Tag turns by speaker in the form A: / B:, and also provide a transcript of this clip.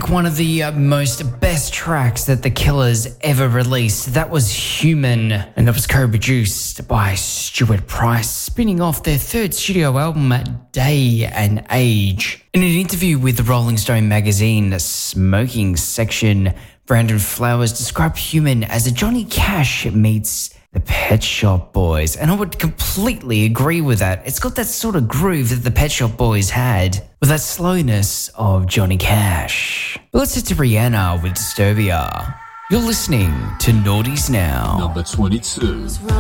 A: one of the most best tracks that the Killers ever released. That was Human, and that was co-produced by Stuart Price, spinning off their third studio album, Day and Age. In an interview with the Rolling Stone magazine Smoking section, Brandon Flowers described Human as a Johnny Cash meets the Pet Shop Boys, and I would completely agree with that. It's got that sort of groove that the Pet Shop Boys had, with that slowness of Johnny Cash. But let's head to Rihanna with Disturbia. You're listening to Naughties Now.
B: Number 22.